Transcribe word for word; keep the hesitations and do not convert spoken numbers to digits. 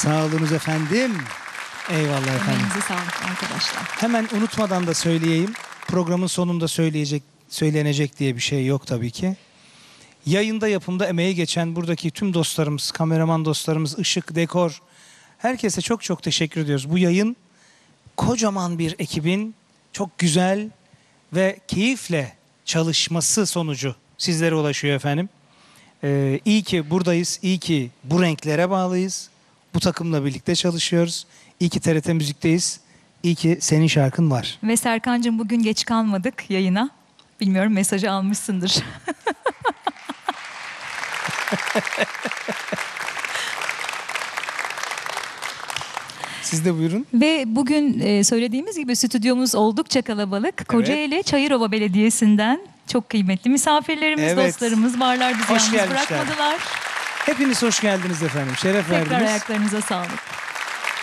Sağ olunuz efendim. Eyvallah efendim. Emeğinize sağlık arkadaşlar. Hemen unutmadan da söyleyeyim. Programın sonunda söyleyecek, söylenecek diye bir şey yok tabii ki. Yayında yapımda emeği geçen buradaki tüm dostlarımız, kameraman dostlarımız, ışık, dekor, herkese çok çok teşekkür ediyoruz. Bu yayın kocaman bir ekibin çok güzel ve keyifle çalışması sonucu sizlere ulaşıyor efendim. Ee, iyi ki buradayız, iyi ki bu renklere bağlıyız. Bu takımla birlikte çalışıyoruz. İyi ki T R T Müzik'teyiz. İyi ki senin şarkın var. Ve Serkan'cığım bugün geç kalmadık yayına. Bilmiyorum, mesajı almışsındır. Siz de buyurun. Ve bugün e, söylediğimiz gibi stüdyomuz oldukça kalabalık. Kocaeli Çayırova Belediyesi'nden çok kıymetli misafirlerimiz, Evet. dostlarımız varlar. Bizi Hoş yalnız gelmişler. bırakmadılar. Hepiniz hoş geldiniz efendim. Şeref Tekrar verdiniz. ayaklarınıza sağlık.